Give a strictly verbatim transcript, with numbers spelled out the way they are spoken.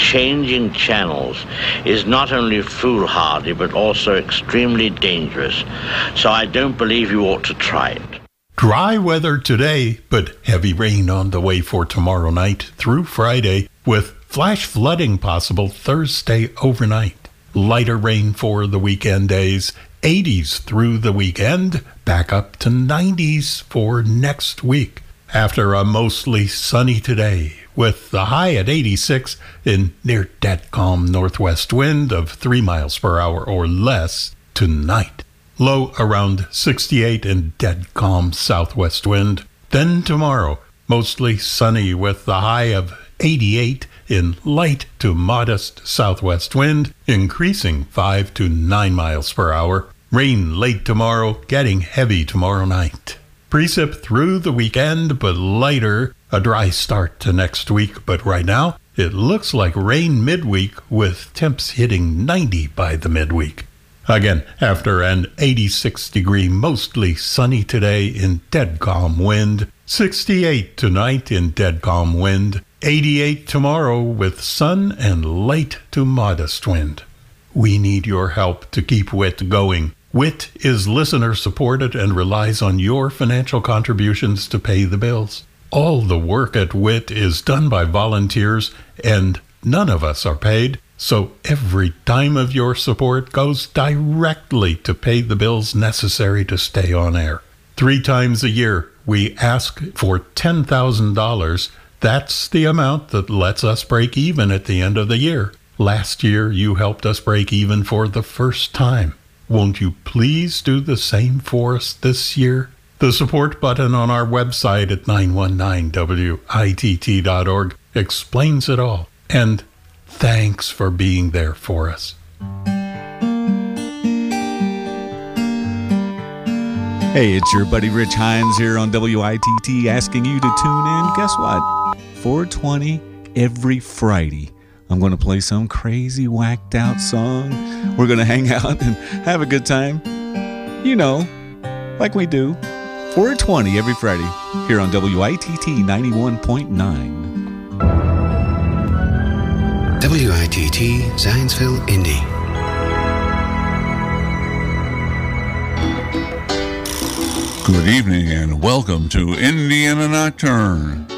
changing channels is not only foolhardy but also extremely dangerous. So I don't believe you ought to try it. Dry weather today, but heavy rain on the way for tomorrow night through Friday, with flash flooding possible Thursday overnight. Lighter rain for the weekend days, eighties through the weekend, back up to nineties for next week. After a mostly sunny today, with the high at eighty-six in near dead calm northwest wind of three miles per hour or less tonight. Low around sixty-eight in dead calm southwest wind. Then tomorrow, mostly sunny with the high of eighty-eight in light to modest southwest wind, increasing five to nine miles per hour. Rain late tomorrow, getting heavy tomorrow night. Precip through the weekend, but lighter. A dry start to next week, but right now, it looks like rain midweek with temps hitting ninety by the midweek. Again, after an eighty-six degree mostly sunny today in dead calm wind, sixty-eight tonight in dead calm wind, eighty-eight tomorrow with sun and light to modest wind. We need your help to keep W I T going. W I T is listener supported and relies on your financial contributions to pay the bills. All the work at W I T is done by volunteers and none of us are paid. So every dime of your support goes directly to pay the bills necessary to stay on air. Three times a year, we ask for ten thousand dollars. That's the amount that lets us break even at the end of the year. Last year, you helped us break even for the first time. Won't you please do the same for us this year? The support button on our website at nine one nine W I T T dot org explains it all. And thanks for being there for us. Hey, it's your buddy Rich Hines here on W I T T asking you to tune in. Guess what? four twenty every Friday. I'm going to play some crazy whacked out song. We're going to hang out and have a good time. You know, like we do. four twenty every Friday here on W I T T ninety-one point nine. W I T T Zionsville, Indy. Good evening and welcome to Indiana Nocturne.